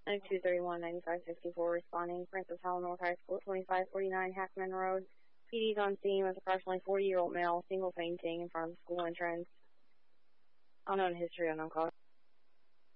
9231-9564 responding. Francis Howell North High School, 2549 Hackman Road. PD's on scene with approximately 40-year-old male, single fainting in front of the school entrance. Unknown history, unknown cause.